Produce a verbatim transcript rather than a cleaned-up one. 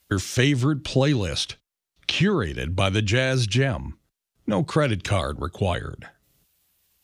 Your favorite playlist, curated by the Jazz Gem. No credit card required.